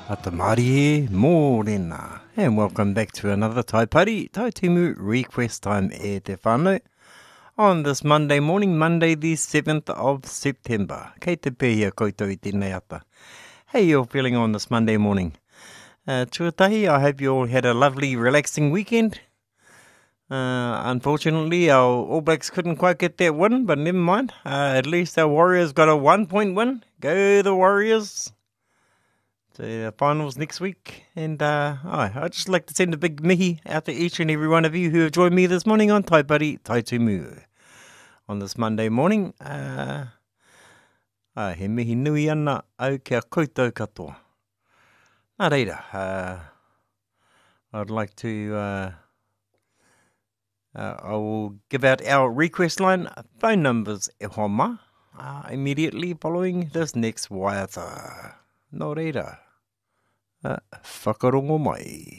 Atamari Morena, and welcome back to another Taipari Tautimu Request Time e te whānau on this Monday morning, Monday the 7th of September. Kei te pēhia koutou I tēnei ata. How you all feeling on this Monday morning? Tuatahi, I hope you all had a lovely, relaxing weekend. Unfortunately, our All Blacks couldn't quite get that win, but never mind. At least our Warriors got a 1-point win. Go the Warriors! The finals next week, and I'd just like to send a big mihi out to each and every one of you who have joined me this morning on Taipari Taitumu on this Monday morning. He mihi nui ana au kia koutou katoa. Nā reira, I'd like to I will give out our request line phone numbers e homa immediately following this next waiata. Nā reira. Whakarongo mai.